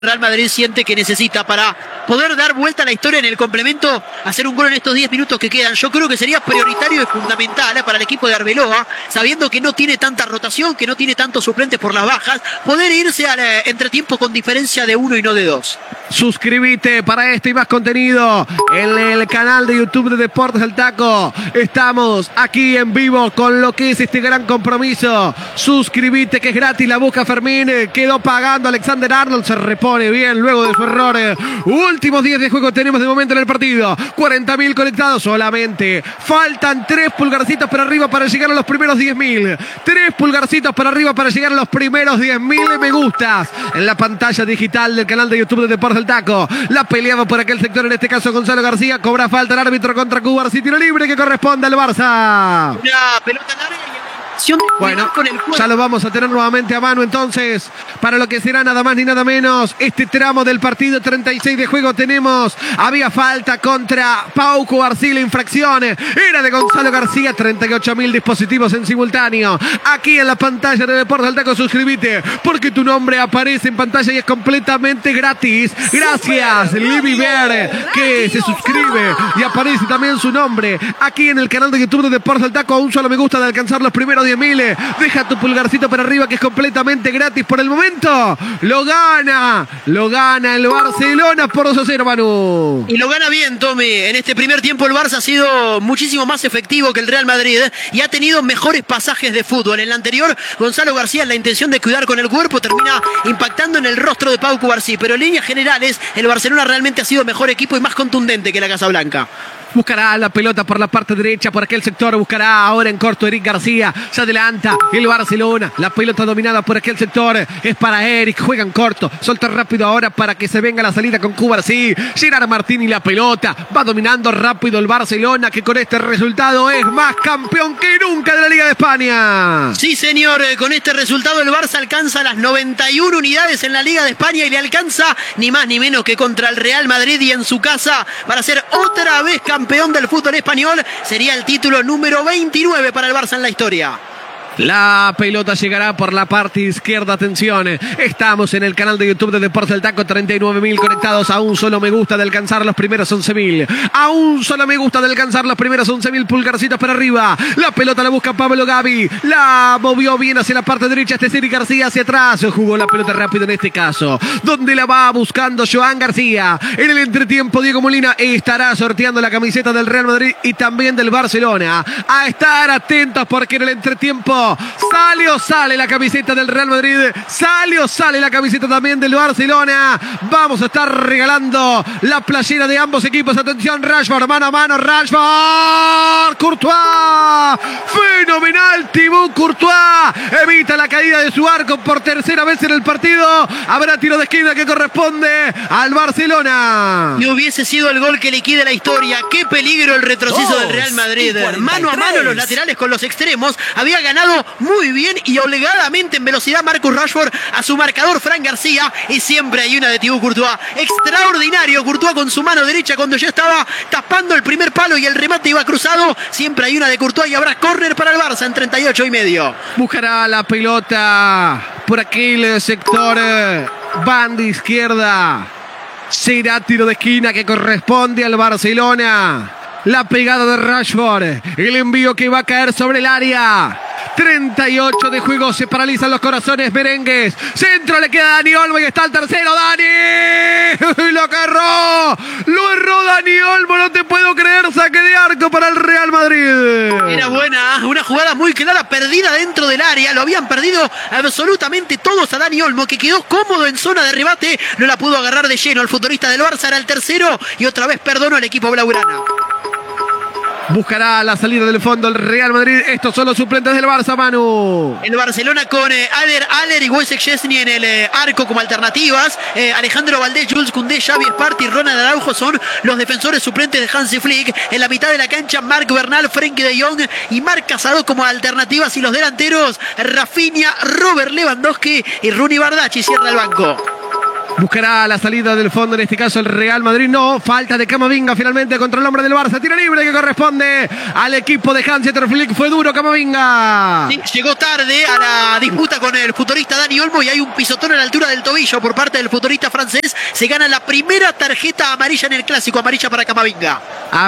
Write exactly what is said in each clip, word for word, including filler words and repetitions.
Real Madrid siente que necesita para poder dar vuelta a la historia en el complemento, hacer un gol en estos diez minutos que quedan. Yo creo que sería prioritario y fundamental ¿eh? para el equipo de Arbeloa, sabiendo que no tiene tanta rotación, que no tiene tantos suplentes por las bajas, poder irse al eh, entretiempo con diferencia de uno y no de dos. Suscríbete para este y más contenido en el canal de YouTube de Deportes del Taco. Estamos aquí en vivo con lo que es este gran compromiso. Suscríbete que es gratis, la busca Fermín, quedó pagando Alexander Arnold, se repone bien luego de su error. Últimos diez de juego tenemos de momento en el partido, cuarenta mil conectados solamente, faltan tres pulgarcitos para arriba para llegar a los primeros diez mil, tres pulgarcitos para arriba para llegar a los primeros diez mil me gustas en la pantalla digital del canal de YouTube de Deportes del Taco. La peleaba por aquel sector, en este caso Gonzalo García, cobra falta el árbitro contra Cuba, si tiro libre que corresponde al Barça. Una pelota larga y el... Bueno, ya lo vamos a tener nuevamente a mano entonces para lo que será nada más ni nada menos este tramo del partido. Treinta y seis de juego tenemos, había falta contra Pau Cubarsí, la infracción era de Gonzalo García. Treinta y ocho mil dispositivos en simultáneo aquí en la pantalla de Deportes del Taco. Suscríbete porque tu nombre aparece en pantalla y es completamente gratis. Gracias Libby Ver, que se suscribe y aparece también su nombre aquí en el canal de YouTube de Deportes del Taco. A un solo me gusta de alcanzar los primeros diez mil. Deja tu pulgarcito para arriba que es completamente gratis por el momento. Lo gana, lo gana el Barcelona por dos a cero, Manu. Y lo gana bien, Tommy. En este primer tiempo el Barça ha sido muchísimo más efectivo que el Real Madrid ¿eh? y ha tenido mejores pasajes de fútbol. En el anterior, Gonzalo García, en la intención de cuidar con el cuerpo, termina impactando en el rostro de Pau Cubarsí. Pero en líneas generales, el Barcelona realmente ha sido mejor equipo y más contundente que la Casablanca. Buscará la pelota por la parte derecha, por aquel sector. Buscará ahora en corto Eric García. Se adelanta el Barcelona. La pelota dominada por aquel sector. Es para Eric. Juega en corto. Solta rápido ahora para que se venga la salida con Cubarsí. Gerard Martín y la pelota. Va dominando rápido el Barcelona, que con este resultado es más campeón que nunca de la Liga de España. Sí, señor. Con este resultado el Barça alcanza las noventa y una unidades en la Liga de España y le alcanza ni más ni menos que contra el Real Madrid y en su casa para ser otra vez campeón. Campeón del fútbol español, sería el título número veintinueve para el Barça en la historia. La pelota llegará por la parte izquierda, atención, estamos en el canal de YouTube de Deportes del Taco, treinta y nueve mil conectados, a un solo me gusta de alcanzar los primeros once mil, a un solo me gusta de alcanzar los primeros once mil pulgarcitos para arriba, la pelota la busca Pablo Gavi, la movió bien hacia la parte derecha, este es Eric García hacia atrás, jugó la pelota rápido en este caso, donde la va buscando Joan García, en el entretiempo Diego Molina estará sorteando la camiseta del Real Madrid y también del Barcelona, a estar atentos porque en el entretiempo sale o sale la camiseta del Real Madrid, sale o sale la camiseta también del Barcelona. Vamos a estar regalando la playera de ambos equipos. Atención, Rashford, mano a mano, Rashford, Courtois, fenomenal Thibaut Courtois, evita la caída de su arco por tercera vez en el partido. Habrá tiro de esquina que corresponde al Barcelona. Y hubiese sido el gol que liquide la historia. Qué peligro el retroceso del Real Madrid. Mano a mano los laterales con los extremos. Había ganado muy bien y obligadamente en velocidad Marcus Rashford a su marcador Fran García y siempre hay una de Thibaut Courtois. Extraordinario Courtois con su mano derecha cuando ya estaba tapando el primer palo y el remate iba cruzado. Siempre hay una de Courtois y habrá córner para el Barça en treinta y ocho y medio. Buscará la pelota por aquel sector, banda izquierda. Será tiro de esquina que corresponde al Barcelona. La pegada de Rashford, el envío que va a caer sobre el área. treinta y ocho de juego, se paralizan los corazones merengues. Centro le queda a Dani Olmo y está el tercero, Dani. Lo agarró, lo erró Dani Olmo, no te puedo creer, saque de arco para el Real Madrid. Era buena, una jugada muy clara, perdida dentro del área. Lo habían perdido absolutamente todos a Dani Olmo, que quedó cómodo en zona de remate. No la pudo agarrar de lleno el futbolista del Barça, era el tercero y otra vez perdonó al equipo blaugrana. Buscará la salida del fondo el Real Madrid. Estos son los suplentes del Barça, Manu. El Barcelona con eh, Ader Aller y Wojciech Szczesny en el eh, arco como alternativas. Eh, Alejandro Valdés, Jules Koundé, Xavi Esparti y Ronald Araujo son los defensores suplentes de Hansi Flick. En la mitad de la cancha, Marc Bernal, Frenkie de Jong y Marc Casado como alternativas. Y los delanteros, Rafinha, Robert Lewandowski y Rooney Bardacci cierra el banco. Buscará la salida del fondo, en este caso el Real Madrid. No, falta de Camavinga finalmente contra el hombre del Barça. Tiro libre que corresponde al equipo de Hans-Dieter Flick. Fue duro Camavinga. Sí, llegó tarde a la disputa con el futbolista Dani Olmo y hay un pisotón a la altura del tobillo por parte del futbolista francés. Se gana la primera tarjeta amarilla en el clásico, amarilla para Camavinga.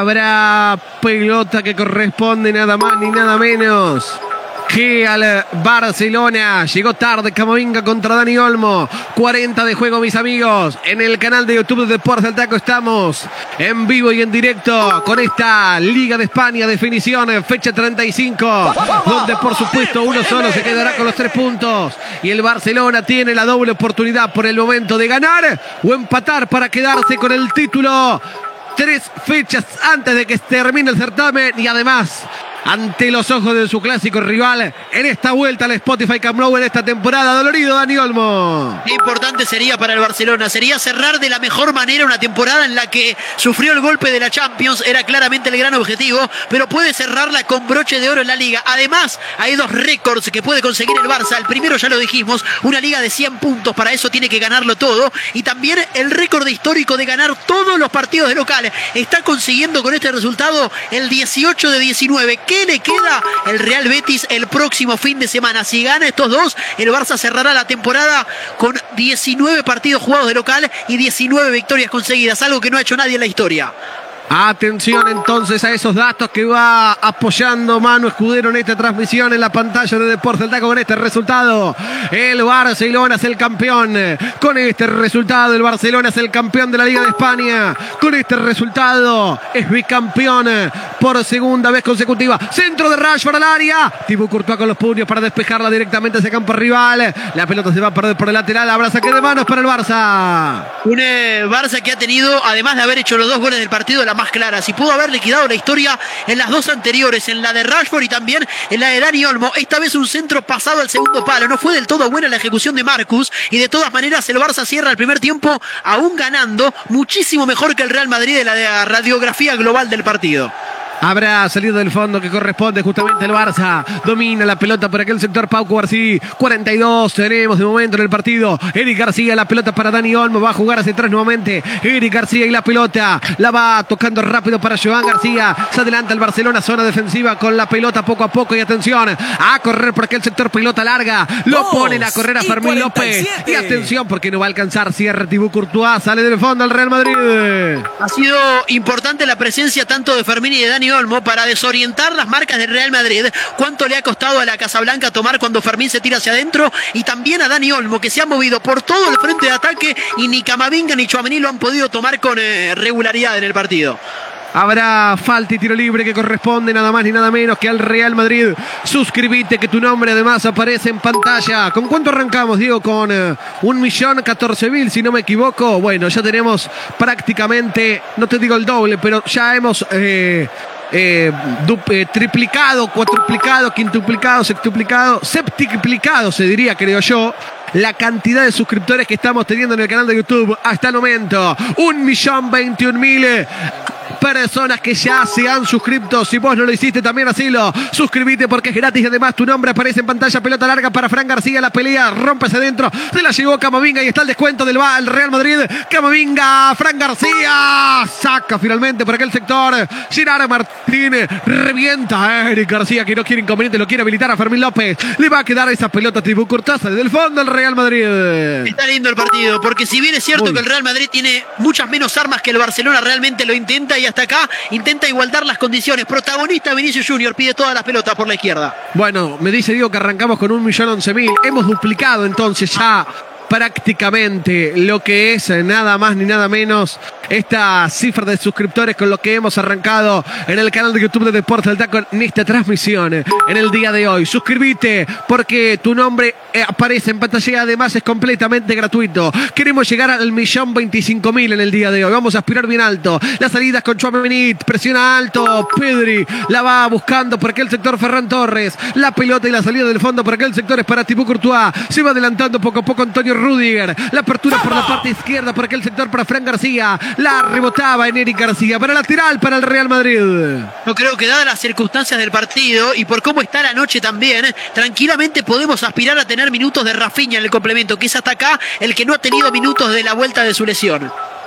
Habrá pelota que corresponde nada más ni nada menos que al Barcelona. Llegó tarde Camavinga contra Dani Olmo. cuarenta de juego, mis amigos. En el canal de YouTube de Deportes del Taco estamos en vivo y en directo con esta Liga de España definición, fecha treinta y cinco, donde por supuesto uno solo se quedará con los tres puntos y el Barcelona tiene la doble oportunidad por el momento de ganar o empatar para quedarse con el título tres fechas antes de que termine el certamen y además ante los ojos de su clásico rival en esta vuelta al Spotify Camp Nou en esta temporada. Dolorido Dani Olmo. Qué importante sería para el Barcelona, sería cerrar de la mejor manera una temporada en la que sufrió el golpe de la Champions, era claramente el gran objetivo, pero puede cerrarla con broche de oro en la Liga. Además, hay dos récords que puede conseguir el Barça. El primero ya lo dijimos, una Liga de cien puntos, para eso tiene que ganarlo todo, y también el récord histórico de ganar todos los partidos de local. Está consiguiendo con este resultado el dieciocho de diecinueve. ¿Qué le queda? El Real Betis el próximo fin de semana. Si gana estos dos, el Barça cerrará la temporada con diecinueve partidos jugados de local y diecinueve victorias conseguidas, algo que no ha hecho nadie en la historia. Atención entonces a esos datos que va apoyando Manu Escudero en esta transmisión en la pantalla de Deportes del Taco. Con este resultado el Barcelona es el campeón. Con este resultado el Barcelona es el campeón de la Liga de España. Con este resultado es bicampeón por segunda vez consecutiva. Centro de Rashford al área. Thibaut Courtois con los puños para despejarla directamente hacia campo rival. La pelota se va a perder por el lateral. Habrá saque de manos para el Barça. Un eh, Barça que ha tenido, además de haber hecho los dos goles del partido, la más clara. Si pudo haber liquidado la historia en las dos anteriores, en la de Rashford y también en la de Dani Olmo. Esta vez un centro pasado al segundo palo. No fue del todo buena la ejecución de Marcus y de todas maneras el Barça cierra el primer tiempo aún ganando, muchísimo mejor que el Real Madrid en la radiografía global del partido. Habrá salido del fondo que corresponde justamente al Barça. Domina la pelota por aquel sector Pau García. cuarenta y dos tenemos de momento en el partido. Eric García, la pelota para Dani Olmo. Va a jugar hacia atrás nuevamente. Eric García y la pelota. La va tocando rápido para Joan García. Se adelanta el Barcelona, zona defensiva con la pelota poco a poco. Y atención, a correr por aquel sector, pelota larga. Lo pone la carrera Fermín López. Y atención porque no va a alcanzar. Cierre Thibaut Courtois. Sale del fondo al Real Madrid. Ha sido importante la presencia tanto de Fermín y de Dani Olmo para desorientar las marcas del Real Madrid. Cuánto le ha costado a la Casablanca tomar cuando Fermín se tira hacia adentro, y también a Dani Olmo, que se ha movido por todo el frente de ataque y ni Camavinga ni Tchouaméni lo han podido tomar con eh, regularidad en el partido. Habrá falta y tiro libre que corresponde nada más ni nada menos que al Real Madrid. Suscribite que tu nombre además aparece en pantalla. ¿Con cuánto arrancamos, Diego? Con eh, un millón catorce mil, si no me equivoco. Bueno, ya tenemos prácticamente, no te digo el doble, pero ya hemos eh, eh, eh, triplicado, cuatruplicado, quintuplicado, sextuplicado, septuplicado se diría, creo yo, la cantidad de suscriptores que estamos teniendo en el canal de YouTube hasta el momento. Un millón veintiún mil personas que ya se han suscrito. Si vos no lo hiciste, también hacelo. Suscríbete porque es gratis y además tu nombre aparece en pantalla. Pelota larga para Fran García. La pelea rompe hacia adentro. Se la llevó Camavinga y está el descuento del Real Madrid. Camavinga, Fran García. Saca finalmente por aquel sector. Gerard Martínez revienta a Eric García, que no quiere inconveniente. Lo quiere habilitar a Fermín López. Le va a quedar esa pelota a Thibaut Courtois desde el fondo el Real Madrid. Está lindo el partido, porque si bien es cierto Muy. que el Real Madrid tiene muchas menos armas que el Barcelona, realmente lo intenta y hasta acá intenta igualdar las condiciones. Protagonista Vinicius Junior, pide todas las pelotas por la izquierda. Bueno, me dice Diego que arrancamos con un millón once mil. Hemos duplicado entonces ya prácticamente lo que es nada más ni nada menos esta cifra de suscriptores con lo que hemos arrancado en el canal de YouTube de Deportes del Taco en esta transmisión en el día de hoy. Suscríbete porque tu nombre aparece en pantalla y además es completamente gratuito. Queremos llegar al millón veinticinco mil en el día de hoy. Vamos a aspirar bien alto. Las salidas con Tchouaméni, presiona alto. Pedri la va buscando por aquel sector Ferran Torres. La pelota y la salida del fondo por aquel sector es para Thibaut Courtois. Se va adelantando poco a poco Antonio Rüdiger. La apertura por la parte izquierda por aquel sector para Fran García. La rebotaba en Eric García. Para lateral para el Real Madrid. No creo que dadas las circunstancias del partido y por cómo está la noche también, tranquilamente podemos aspirar a tener minutos de Rafinha en el complemento, que es hasta acá el que no ha tenido minutos de la vuelta de su lesión.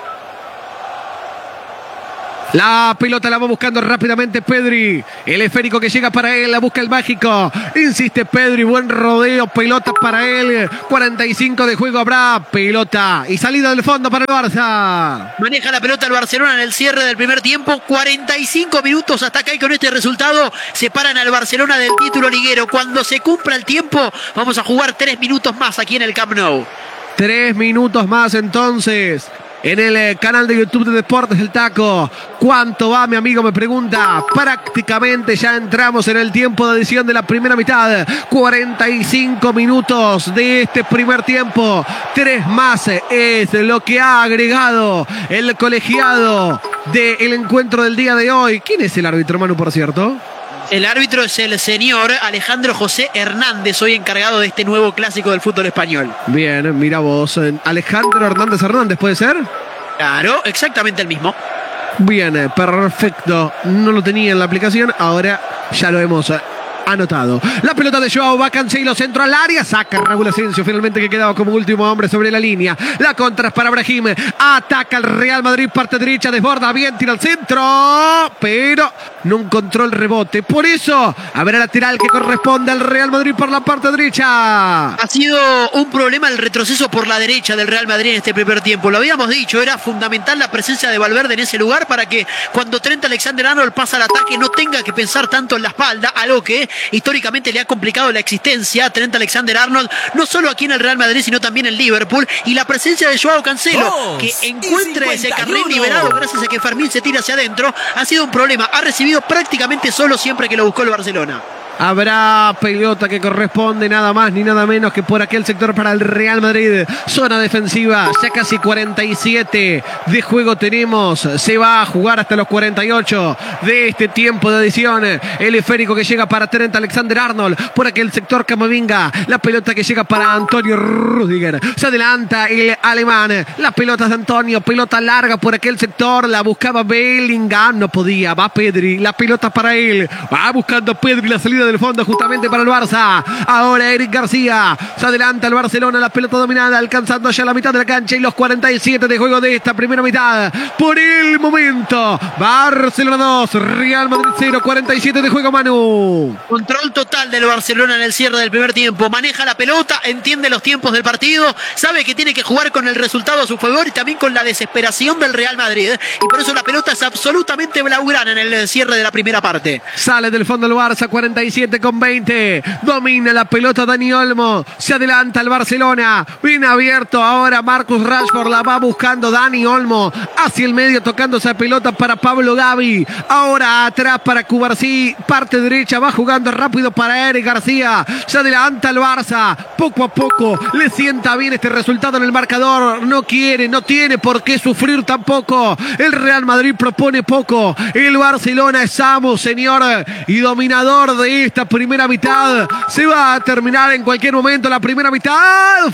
La pelota la va buscando rápidamente Pedri. El esférico que llega para él, la busca el mágico. Insiste Pedri, buen rodeo, pelota para él. cuarenta y cinco de juego habrá, pelota y salida del fondo para el Barça. Maneja la pelota el Barcelona en el cierre del primer tiempo. cuarenta y cinco minutos hasta acá y con este resultado separan al Barcelona del título liguero. Cuando se cumpla el tiempo vamos a jugar tres minutos más aquí en el Camp Nou. Tres minutos más entonces. En el canal de YouTube de Deportes El Taco. ¿Cuánto va, mi amigo? Me pregunta. Prácticamente ya entramos en el tiempo de adición de la primera mitad. cuarenta y cinco minutos de este primer tiempo. Tres más es lo que ha agregado el colegiado del encuentro del día de hoy. ¿Quién es el árbitro, Manu, por cierto? El árbitro es el señor Alejandro José Hernández, hoy encargado de este nuevo clásico del fútbol español. Bien, mira vos. Alejandro Hernández Hernández, ¿puede ser? Claro, exactamente el mismo. Bien, perfecto. No lo tenía en la aplicación, ahora ya lo hemos anotado. La pelota de Joao va Cancelo, centro al área, saca Raúl Asensio, finalmente que quedaba como último hombre sobre la línea. La contra es para Brahim, ataca el Real Madrid, parte derecha, desborda bien, tira al centro, pero no encontró el rebote. Por eso, habrá lateral que corresponde al Real Madrid por la parte derecha. Ha sido un problema el retroceso por la derecha del Real Madrid en este primer tiempo. Lo habíamos dicho, era fundamental la presencia de Valverde en ese lugar para que cuando Trent Alexander-Arnold pasa al ataque no tenga que pensar tanto en la espalda, algo que históricamente le ha complicado la existencia a Trent Alexander-Arnold, no solo aquí en el Real Madrid, sino también en Liverpool. Y la presencia de Joao Cancelo, Dos que encuentra ese carril liberado gracias a que Fermín se tira hacia adentro, ha sido un problema. Ha recibido prácticamente solo siempre que lo buscó el Barcelona. Habrá pelota que corresponde nada más ni nada menos que por aquel sector para el Real Madrid. Zona defensiva, ya casi cuarenta y siete de juego tenemos. Se va a jugar hasta los cuarenta y ocho de este tiempo de adición. El esférico que llega para Trent Alexander-Arnold. Por aquel sector Camavinga. La pelota que llega para Antonio Rüdiger. Se adelanta el alemán. La pelota de Antonio. Pelota larga por aquel sector. La buscaba Bellingham. No podía. Va Pedri. La pelota para él. Va buscando Pedri la salida del fondo justamente para el Barça. Ahora Eric García. Se adelanta el Barcelona. La pelota dominada. Alcanzando ya la mitad de la cancha y los cuarenta y siete de juego de esta primera mitad. Por el momento. Barcelona dos. Real Madrid cero. cuarenta y siete de juego, Manu. Control total del Barcelona en el cierre del primer tiempo. Maneja la pelota. Entiende los tiempos del partido. Sabe que tiene que jugar con el resultado a su favor y también con la desesperación del Real Madrid. Y por eso la pelota es absolutamente blaugrana en el cierre de la primera parte. Sale del fondo el Barça. cuarenta y siete con veinte. Domina la pelota Dani Olmo. Se adelanta el Barcelona. Bien abierto ahora Marcus Rashford. La va buscando Dani Olmo. Hacia el medio tocando esa pelota para Pablo Gavi. Ahora atrás para Cubarsí. Parte derecha. Va jugando rápido para Eric García. Se adelanta el Barça. Poco a poco le sienta bien este resultado en el marcador. No quiere, no tiene por qué sufrir tampoco. El Real Madrid propone poco. El Barcelona es amo, señor, y dominador de esta primera mitad. Se va a terminar en cualquier momento la primera mitad.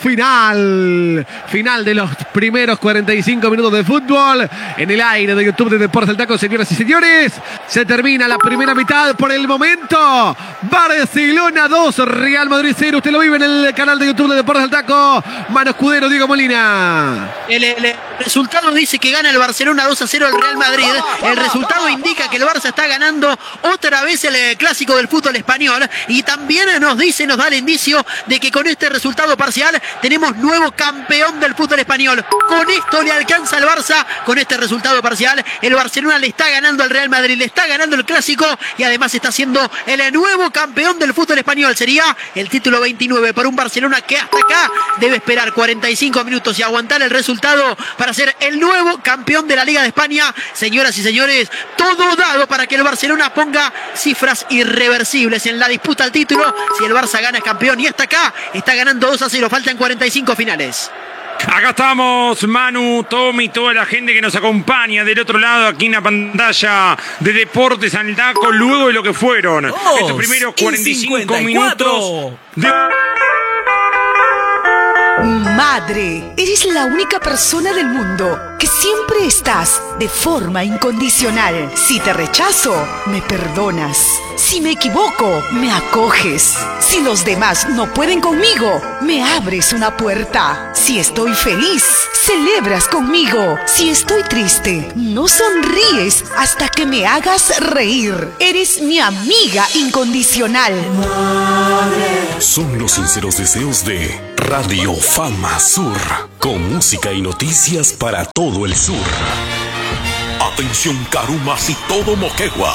Final. Final de los primeros cuarenta y cinco minutos de fútbol. En el aire de YouTube de Deportes El Taco, señoras y señores. Se termina la primera mitad por el momento. Barcelona dos, Real Madrid cero. Usted lo vive en el canal de YouTube de Deportes El Taco. Mano Escudero, Diego Molina. El, el, el resultado dice que gana el Barcelona dos a cero al Real Madrid. El resultado indica que el Barça está ganando otra vez el clásico del fútbol español. Y también nos dice, nos da el indicio de que con este resultado parcial tenemos nuevo campeón del fútbol español. Con esto le alcanza al Barça, con este resultado parcial. El Barcelona le está ganando al Real Madrid, le está ganando el clásico y además está siendo el nuevo campeón del fútbol español. Sería el título veintinueve para un Barcelona que hasta acá debe esperar cuarenta y cinco minutos y aguantar el resultado para ser el nuevo campeón de la Liga de España. Señoras y señores, todo dado para que el Barcelona ponga cifras irreversibles en la disputa al título. Si el Barça gana es campeón y hasta acá está ganando dos a cero, faltan cuarenta y cinco finales. Acá estamos, Manu, Tommy, toda la gente que nos acompaña del otro lado aquí en la pantalla de Deportes El Taco, luego de lo que fueron Dos estos primeros cuarenta y cinco minutos de... Madre, eres la única persona del mundo que siempre estás de forma incondicional. Si te rechazo, me perdonas. Si me equivoco, me acoges. Si los demás no pueden conmigo, me abres una puerta. Si estoy feliz, celebras conmigo. Si estoy triste, no sonríes hasta que me hagas reír. Eres mi amiga incondicional. Son los sinceros deseos de Radio Fama Sur, con música y noticias para todo el sur. Atención Carumas y todo Moquegua.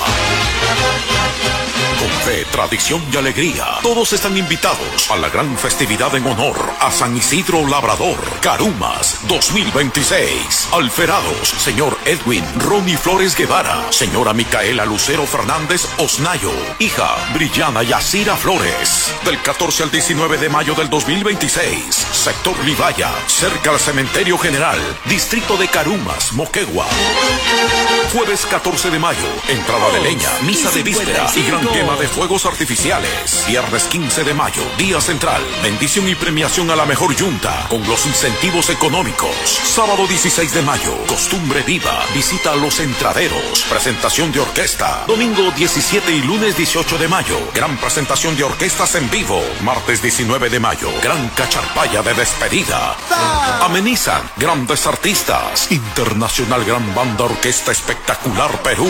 Con fe, tradición y alegría, todos están invitados a la gran festividad en honor a San Isidro Labrador, Carumas dos mil veintiséis. Alferados, señor Edwin Ronnie Flores Guevara, señora Micaela Lucero Fernández Osnayo, hija Brillana Yacira Flores. Del catorce al diecinueve de mayo del dos mil veintiséis, sector Libaya, cerca al Cementerio General, distrito de Carumas, Moquegua. Jueves catorce de mayo, entrada de leña, misa de víspera y gran quema de fuegos artificiales. Viernes quince de mayo, día central, bendición y premiación a la mejor yunta con los incentivos económicos. Sábado dieciséis de mayo, costumbre viva, visita a los entraderos, presentación de orquesta. Domingo diecisiete y lunes dieciocho de mayo, gran presentación de orquestas en vivo. Martes diecinueve de mayo, gran cacharpaya de despedida. Amenizan grandes artistas. Internacional Gran Banda Orquesta Espectacular Perú.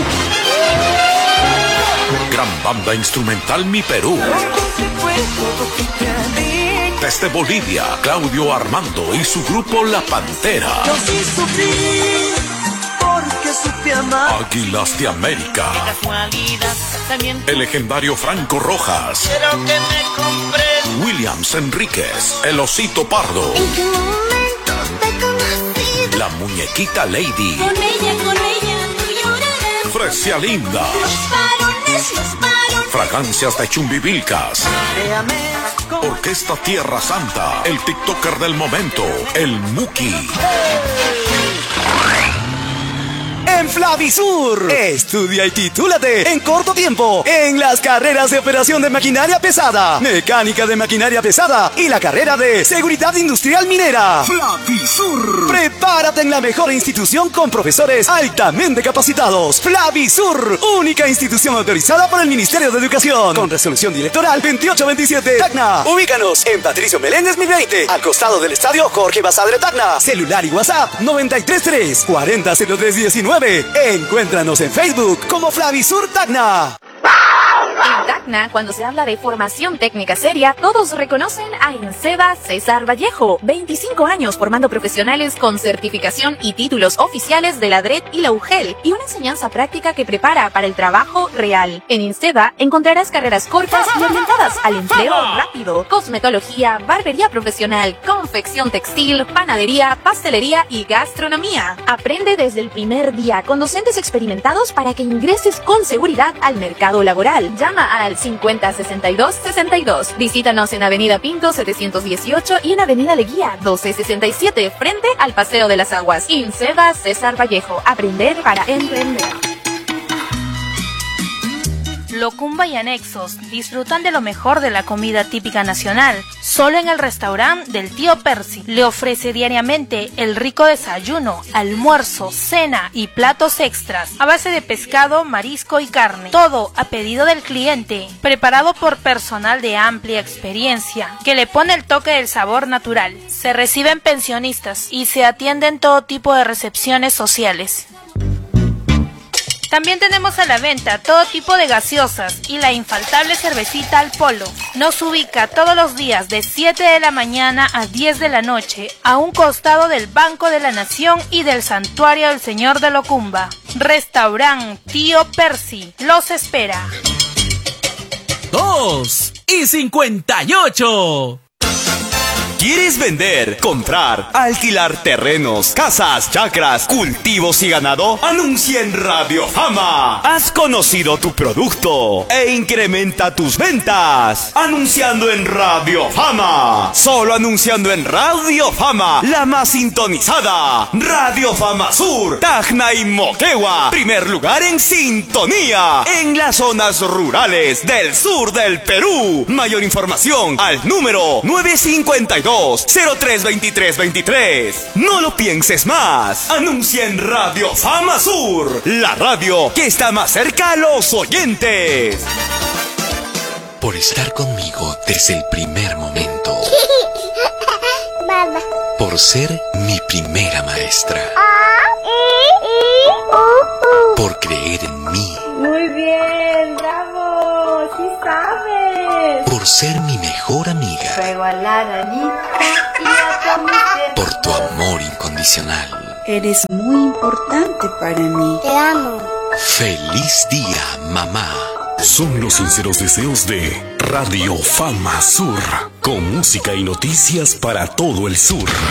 Gran Banda Instrumental Mi Perú. Desde Bolivia, Claudio Armando y su grupo La Pantera. Yo sí sufrí porque supe amar. Águilas de América. El legendario Franco Rojas. Quiero que me comprendas. Williams Enríquez, el Osito Pardo. ¿En qué momento te conocí? La Muñequita Lady. Con ella, con ella, tú llorarás. Fresia Linda. Los varones, los varones. Fragancias de Chumbivilcas. Créame. Orquesta Tierra Santa. El TikToker del momento, el Muki. En Flavisur, estudia y titúlate en corto tiempo en las carreras de operación de maquinaria pesada, mecánica de maquinaria pesada y la carrera de seguridad industrial minera. Flavisur. Prepárate en la mejor institución con profesores altamente capacitados. Flavisur, única institución autorizada por el Ministerio de Educación, con resolución directoral veintiocho veintisiete. Tacna. Ubícanos en Patricio Meléndez mil veinte, al costado del estadio Jorge Basadre Tacna. Celular y WhatsApp noventa y tres tres cuarenta cero tres diecinueve. Encuéntranos en Facebook como Flavisur Tacna. En Tacna, cuando se habla de formación técnica seria, todos reconocen a INSEBA César Vallejo. veinticinco años formando profesionales con certificación y títulos oficiales de la D R E T y la U G E L y una enseñanza práctica que prepara para el trabajo real. En INSEBA encontrarás carreras cortas y orientadas al empleo rápido, cosmetología, barbería profesional, confección textil, panadería, pastelería y gastronomía. Aprende desde el primer día con docentes experimentados para que ingreses con seguridad al mercado laboral. Llama al cincuenta sesenta y dos sesenta y dos. Visítanos en Avenida Pinto setecientos dieciocho y en Avenida Leguía doce sesenta y siete, frente al Paseo de las Aguas. INSEBA César Vallejo. Aprender para emprender. Locumba y anexos disfrutan de lo mejor de la comida típica nacional. Solo en el restaurante del tío Percy le ofrece diariamente el rico desayuno, almuerzo, cena y platos extras a base de pescado, marisco y carne. Todo a pedido del cliente, preparado por personal de amplia experiencia que le pone el toque del sabor natural. Se reciben pensionistas y se atienden todo tipo de recepciones sociales. También tenemos a la venta todo tipo de gaseosas y la infaltable cervecita al polo. Nos ubica todos los días de siete de la mañana a diez de la noche a un costado del Banco de la Nación y del Santuario del Señor de Locumba. Restaurant Tío Percy los espera. Dos y cincuenta y ocho. ¿Quieres vender, comprar, alquilar terrenos, casas, chacras, cultivos y ganado? Anuncia en Radio Fama. Has conocido tu producto e incrementa tus ventas. Anunciando en Radio Fama. Solo anunciando en Radio Fama, la más sintonizada. Radio Fama Sur, Tacna y Moquegua. Primer lugar en sintonía en las zonas rurales del sur del Perú. Mayor información al número nueve cinco dos dos, cero tres veintitrés veintitrés. No lo pienses más. Anuncia en Radio Fama Sur, la radio que está más cerca a los oyentes. Por estar conmigo desde el primer momento. Por ser mi primera maestra. Por creer en mí. Muy bien, bravo, sí sabes. Por ser mi mejor amiga. Juego a la ranita y a tu Por tu amor incondicional. Eres muy importante para mí. Te amo. Feliz día, mamá. Son los sinceros deseos de Radio Fama Sur, con música y noticias para todo el sur.